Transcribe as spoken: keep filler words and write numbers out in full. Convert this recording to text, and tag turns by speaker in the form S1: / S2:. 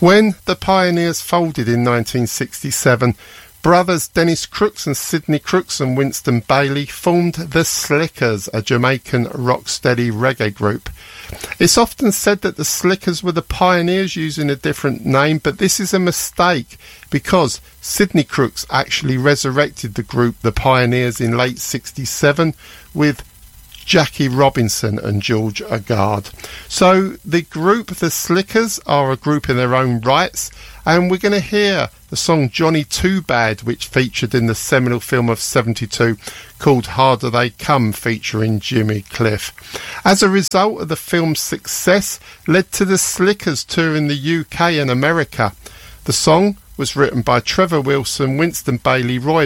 S1: When the Pioneers folded in nineteen sixty-seven, brothers Dennis Crooks and Sidney Crooks and Winston Bailey formed the Slickers, a Jamaican rocksteady reggae group. It's often said that the Slickers were the Pioneers using a different name, but this is a mistake because Sidney Crooks actually resurrected the group the Pioneers in late sixty-seven with Jackie Robinson and George Agard. So the group, the Slickers, are a group in their own rights, and we're going to hear the song Johnny Too Bad, which featured in the seminal film of seventy-two called Harder They Come, featuring Jimmy Cliff. As a result of the film's success, led to the Slickers touring the U K and America. The song was written by Trevor Wilson, Winston Bailey, Roy